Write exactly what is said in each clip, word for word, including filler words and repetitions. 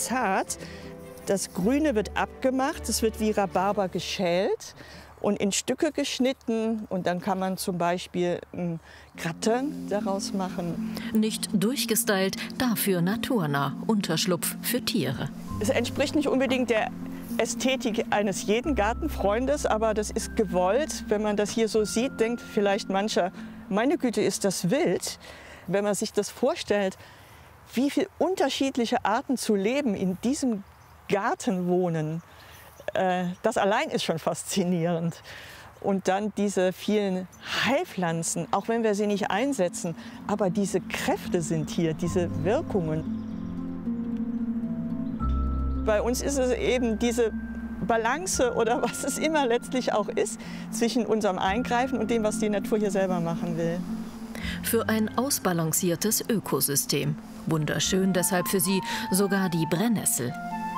zart. Das Grüne wird abgemacht, es wird wie Rhabarber geschält und in Stücke geschnitten. Und dann kann man zum Beispiel ein Gratin daraus machen. Nicht durchgestylt, dafür naturnah. Unterschlupf für Tiere. Es entspricht nicht unbedingt der Ästhetik eines jeden Gartenfreundes, aber das ist gewollt. Wenn man das hier so sieht, denkt vielleicht mancher, meine Güte, ist das wild. Wenn man sich das vorstellt, wie viele unterschiedliche Arten zu leben in diesem Garten wohnen, äh, das allein ist schon faszinierend. Und dann diese vielen Heilpflanzen, auch wenn wir sie nicht einsetzen, aber diese Kräfte sind hier, diese Wirkungen. Bei uns ist es eben diese Balance oder was es immer letztlich auch ist, zwischen unserem Eingreifen und dem, was die Natur hier selber machen will. Für ein ausbalanciertes Ökosystem. Wunderschön deshalb für sie sogar die Brennnessel.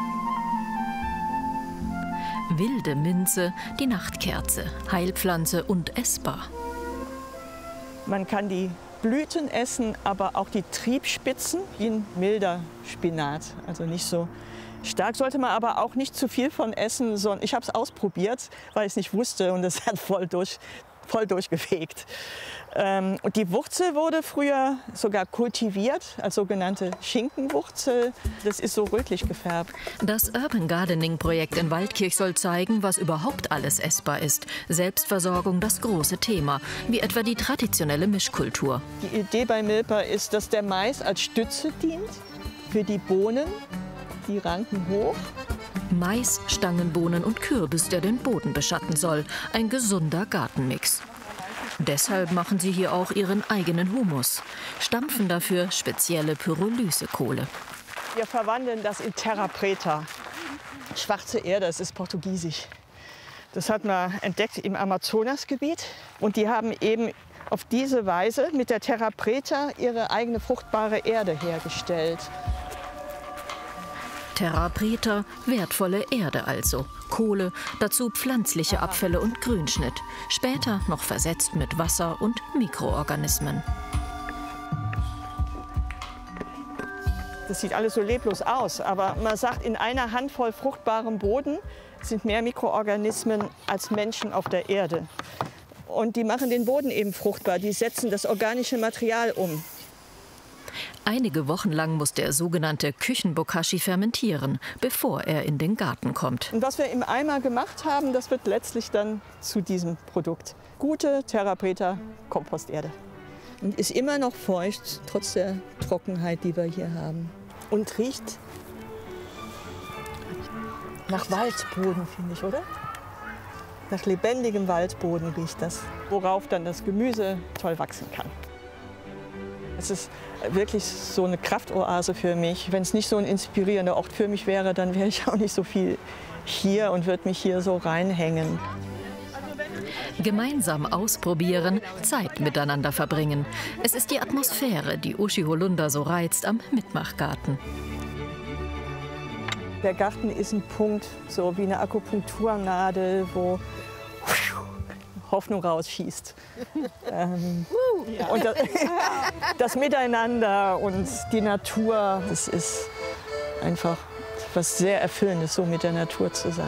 Wilde Minze, die Nachtkerze, Heilpflanze und essbar. Man kann die Blüten essen, aber auch die Triebspitzen, wie ein milder Spinat. Also nicht so stark, sollte man aber auch nicht zu viel von essen. Sondern ich habe es ausprobiert, weil ich es nicht wusste und es hat voll, durch, voll durchgefegt. Ähm, und die Wurzel wurde früher sogar kultiviert als sogenannte Schinkenwurzel. Das ist so rötlich gefärbt. Das Urban Gardening-Projekt in Waldkirch soll zeigen, was überhaupt alles essbar ist. Selbstversorgung das große Thema, wie etwa die traditionelle Mischkultur. Die Idee bei Milpa ist, dass der Mais als Stütze dient für die Bohnen. Die ranken hoch. Mais, Stangenbohnen und Kürbis, der den Boden beschatten soll. Ein gesunder Gartenmix. Deshalb machen sie hier auch ihren eigenen Humus. Stampfen dafür spezielle Pyrolysekohle. Wir verwandeln das in Terra Preta. Schwarze Erde, das ist portugiesisch. Das hat man entdeckt im Amazonasgebiet. Und die haben eben auf diese Weise mit der Terra Preta ihre eigene fruchtbare Erde hergestellt. Terra Preta, wertvolle Erde also. Kohle, dazu pflanzliche Abfälle und Grünschnitt. Später noch versetzt mit Wasser und Mikroorganismen. Das sieht alles so leblos aus, aber man sagt, in einer Handvoll fruchtbarem Boden sind mehr Mikroorganismen als Menschen auf der Erde. Und die machen den Boden eben fruchtbar, die setzen das organische Material um. Einige Wochen lang muss der sogenannte Küchenbokashi fermentieren, bevor er in den Garten kommt. Und was wir im Eimer gemacht haben, das wird letztlich dann zu diesem Produkt. Gute Terra Preta Komposterde. Und ist immer noch feucht, trotz der Trockenheit, die wir hier haben. Und riecht nach Waldboden, finde ich, oder? Nach lebendigem Waldboden riecht das, worauf dann das Gemüse toll wachsen kann. Es ist wirklich so eine Kraftoase für mich. Wenn es nicht so ein inspirierender Ort für mich wäre, dann wäre ich auch nicht so viel hier und würde mich hier so reinhängen. Gemeinsam ausprobieren, Zeit miteinander verbringen. Es ist die Atmosphäre, die Uschi Holunder so reizt am Mitmachgarten. Der Garten ist ein Punkt, so wie eine Akupunkturnadel, wo Hoffnung rausschießt. ähm, ja. Und das, das Miteinander und die Natur, das ist einfach was sehr Erfüllendes, so mit der Natur zu sein.